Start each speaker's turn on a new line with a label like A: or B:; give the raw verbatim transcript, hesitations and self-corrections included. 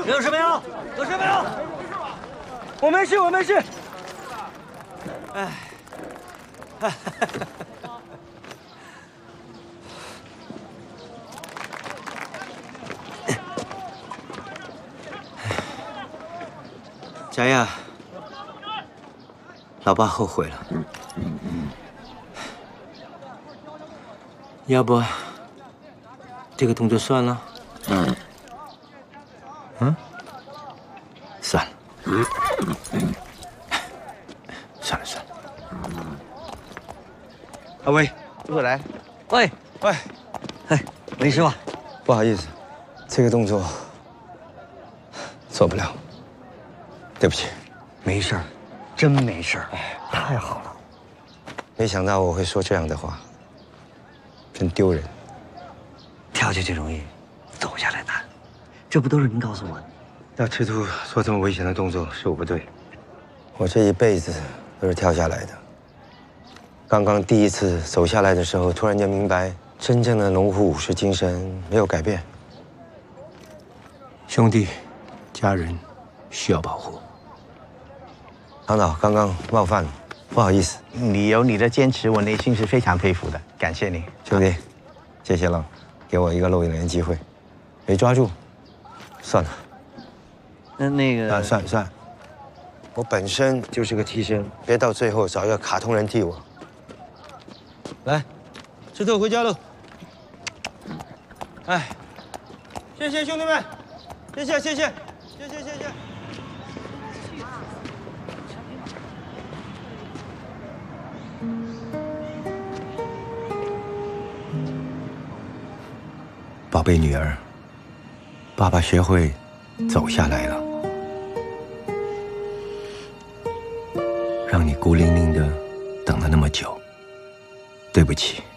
A: 有事没有？有事没有？
B: 我没事，我没事。
A: 哎，佳亚，老爸后悔了。嗯嗯嗯。要不，这个动作算了？嗯。嗯。算了。嗯。算了算了。
B: 阿威，过来。
A: 喂
B: 喂，
A: 哎，没事吧？
B: 不好意思，这个动作做不了，对不起。
A: 没事儿，真没事儿。哎，太好了。
B: 没想到我会说这样的话，真丢人。
A: 跳下去容易，走下来难，这不都是您告诉我的？
B: 要吃兔做这么危险的动作是我不对，我这一辈子都是跳下来的。刚刚第一次走下来的时候，突然间明白，真正的龙虎武士精神没有改变。
C: 兄弟，家人需要保护。
B: 唐导，刚刚冒犯了，不好意思。
D: 你有你的坚持，我内心是非常佩服的，感谢你，
B: 兄弟，谢谢了，给我一个露脸的机会，没抓住，算了。
A: 那那个，
B: 啊，算了算了，我本身就是个替身，别到最后找一个卡通人替我。来，吃豆回家喽。哎，谢谢兄弟们，谢谢谢谢谢谢谢谢。
C: 宝贝女儿，爸爸学会走下来了，让你孤零零的等了那么久，对不起。